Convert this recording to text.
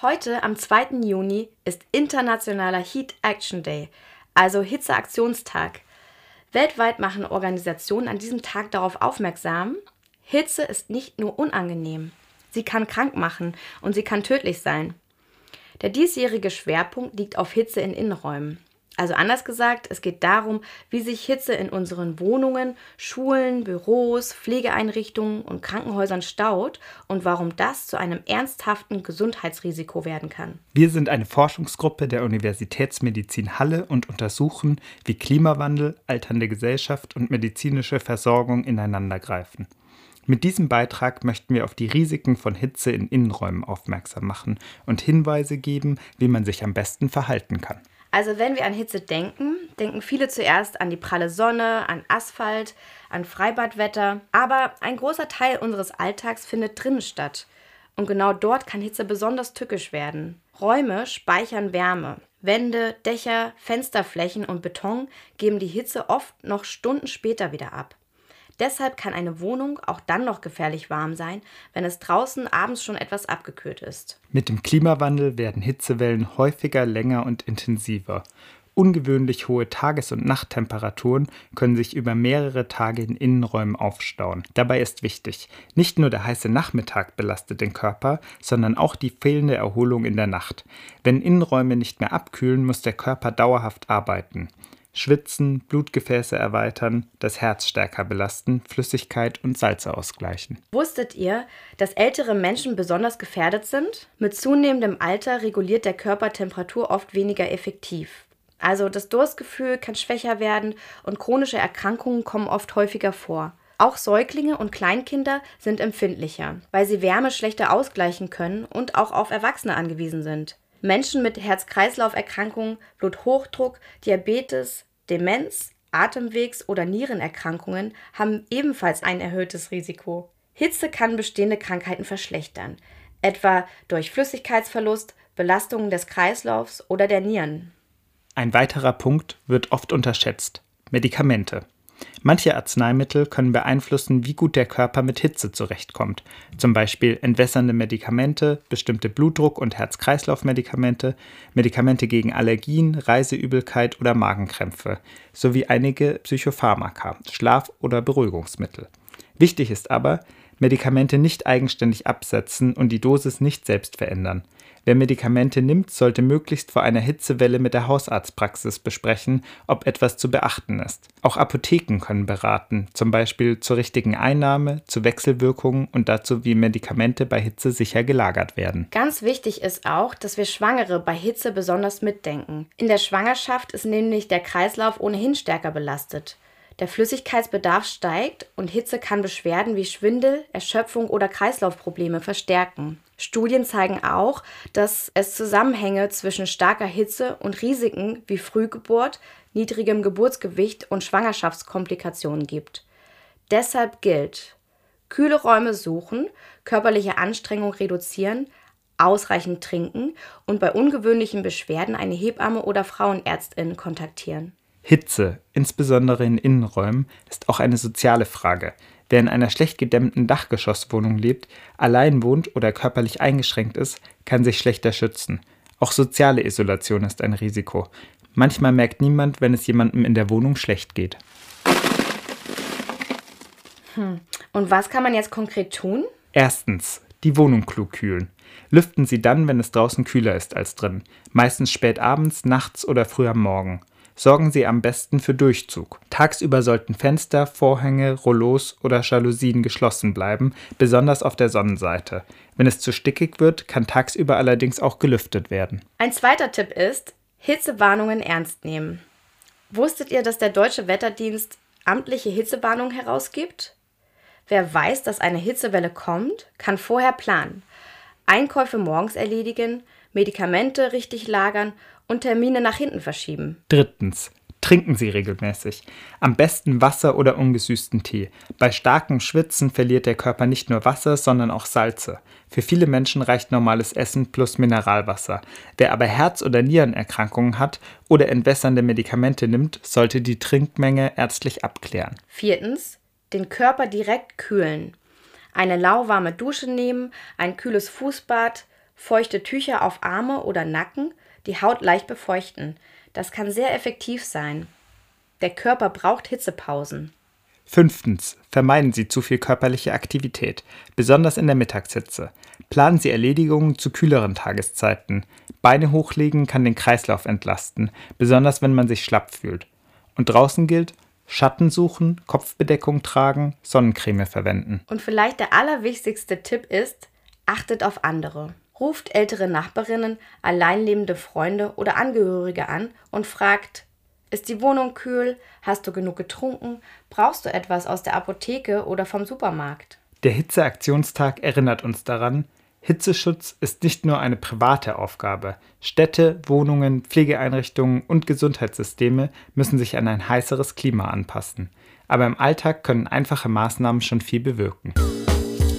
Heute, am 2. Juni, ist Internationaler Heat Action Day, also Hitzeaktionstag. Weltweit machen Organisationen an diesem Tag darauf aufmerksam: Hitze ist nicht nur unangenehm, sie kann krank machen und sie kann tödlich sein. Der diesjährige Schwerpunkt liegt auf Hitze in Innenräumen. Also anders gesagt, es geht darum, wie sich Hitze in unseren Wohnungen, Schulen, Büros, Pflegeeinrichtungen und Krankenhäusern staut und warum das zu einem ernsthaften Gesundheitsrisiko werden kann. Wir sind eine Forschungsgruppe der Universitätsmedizin Halle und untersuchen, wie Klimawandel, alternde Gesellschaft und medizinische Versorgung ineinandergreifen. Mit diesem Beitrag möchten wir auf die Risiken von Hitze in Innenräumen aufmerksam machen und Hinweise geben, wie man sich am besten verhalten kann. Also wenn wir an Hitze denken, denken viele zuerst an die pralle Sonne, an Asphalt, an Freibadwetter. Aber ein großer Teil unseres Alltags findet drinnen statt. Und genau dort kann Hitze besonders tückisch werden. Räume speichern Wärme. Wände, Dächer, Fensterflächen und Beton geben die Hitze oft noch Stunden später wieder ab. Deshalb kann eine Wohnung auch dann noch gefährlich warm sein, wenn es draußen abends schon etwas abgekühlt ist. Mit dem Klimawandel werden Hitzewellen häufiger, länger und intensiver. Ungewöhnlich hohe Tages- und Nachttemperaturen können sich über mehrere Tage in Innenräumen aufstauen. Dabei ist wichtig: Nicht nur der heiße Nachmittag belastet den Körper, sondern auch die fehlende Erholung in der Nacht. Wenn Innenräume nicht mehr abkühlen, muss der Körper dauerhaft arbeiten. Schwitzen, Blutgefäße erweitern, das Herz stärker belasten, Flüssigkeit und Salze ausgleichen. Wusstet ihr, dass ältere Menschen besonders gefährdet sind? Mit zunehmendem Alter reguliert der Körper Temperatur oft weniger effektiv. Also das Durstgefühl kann schwächer werden und chronische Erkrankungen kommen oft häufiger vor. Auch Säuglinge und Kleinkinder sind empfindlicher, weil sie Wärme schlechter ausgleichen können und auch auf Erwachsene angewiesen sind. Menschen mit Herz-Kreislauf-Erkrankungen, Bluthochdruck, Diabetes, Demenz, Atemwegs- oder Nierenerkrankungen haben ebenfalls ein erhöhtes Risiko. Hitze kann bestehende Krankheiten verschlechtern, etwa durch Flüssigkeitsverlust, Belastungen des Kreislaufs oder der Nieren. Ein weiterer Punkt wird oft unterschätzt: Medikamente. Manche Arzneimittel können beeinflussen, wie gut der Körper mit Hitze zurechtkommt. Zum Beispiel entwässernde Medikamente, bestimmte Blutdruck- und Herz-Kreislauf-Medikamente, Medikamente gegen Allergien, Reiseübelkeit oder Magenkrämpfe, sowie einige Psychopharmaka, Schlaf- oder Beruhigungsmittel. Wichtig ist aber, Medikamente nicht eigenständig absetzen und die Dosis nicht selbst verändern. Wer Medikamente nimmt, sollte möglichst vor einer Hitzewelle mit der Hausarztpraxis besprechen, ob etwas zu beachten ist. Auch Apotheken können beraten, zum Beispiel zur richtigen Einnahme, zu Wechselwirkungen und dazu, wie Medikamente bei Hitze sicher gelagert werden. Ganz wichtig ist auch, dass wir Schwangere bei Hitze besonders mitdenken. In der Schwangerschaft ist nämlich der Kreislauf ohnehin stärker belastet. Der Flüssigkeitsbedarf steigt und Hitze kann Beschwerden wie Schwindel, Erschöpfung oder Kreislaufprobleme verstärken. Studien zeigen auch, dass es Zusammenhänge zwischen starker Hitze und Risiken wie Frühgeburt, niedrigem Geburtsgewicht und Schwangerschaftskomplikationen gibt. Deshalb gilt: Kühle Räume suchen, körperliche Anstrengung reduzieren, ausreichend trinken und bei ungewöhnlichen Beschwerden eine Hebamme oder Frauenärztin kontaktieren. Hitze, insbesondere in Innenräumen, ist auch eine soziale Frage. Wer in einer schlecht gedämmten Dachgeschosswohnung lebt, allein wohnt oder körperlich eingeschränkt ist, kann sich schlechter schützen. Auch soziale Isolation ist ein Risiko. Manchmal merkt niemand, wenn es jemandem in der Wohnung schlecht geht. Und was kann man jetzt konkret tun? Erstens, die Wohnung klug kühlen. Lüften Sie dann, wenn es draußen kühler ist als drin. Meistens spät abends, nachts oder früh am Morgen. Sorgen Sie am besten für Durchzug. Tagsüber sollten Fenster, Vorhänge, Rollos oder Jalousien geschlossen bleiben, besonders auf der Sonnenseite. Wenn es zu stickig wird, kann tagsüber allerdings auch gelüftet werden. Ein zweiter Tipp ist: Hitzewarnungen ernst nehmen. Wusstet ihr, dass der Deutsche Wetterdienst amtliche Hitzewarnungen herausgibt? Wer weiß, dass eine Hitzewelle kommt, kann vorher planen. Einkäufe morgens erledigen, Medikamente richtig lagern und Termine nach hinten verschieben. Drittens, trinken Sie regelmäßig. Am besten Wasser oder ungesüßten Tee. Bei starkem Schwitzen verliert der Körper nicht nur Wasser, sondern auch Salze. Für viele Menschen reicht normales Essen plus Mineralwasser. Wer aber Herz- oder Nierenerkrankungen hat oder entwässernde Medikamente nimmt, sollte die Trinkmenge ärztlich abklären. Viertens, den Körper direkt kühlen. Eine lauwarme Dusche nehmen, ein kühles Fußbad, Feuchte Tücher auf Arme oder Nacken, die Haut leicht befeuchten. Das kann sehr effektiv sein. Der Körper braucht Hitzepausen. 5. Vermeiden Sie zu viel körperliche Aktivität, besonders in der Mittagshitze. Planen Sie Erledigungen zu kühleren Tageszeiten. Beine hochlegen kann den Kreislauf entlasten, besonders wenn man sich schlapp fühlt. Und draußen gilt: Schatten suchen, Kopfbedeckung tragen, Sonnencreme verwenden. Und vielleicht der allerwichtigste Tipp ist: Achtet auf andere. Ruft ältere Nachbarinnen, alleinlebende Freunde oder Angehörige an und fragt: Ist die Wohnung kühl? Hast du genug getrunken? Brauchst du etwas aus der Apotheke oder vom Supermarkt? Der Hitzeaktionstag erinnert uns daran: Hitzeschutz ist nicht nur eine private Aufgabe. Städte, Wohnungen, Pflegeeinrichtungen und Gesundheitssysteme müssen sich an ein heißeres Klima anpassen. Aber im Alltag können einfache Maßnahmen schon viel bewirken.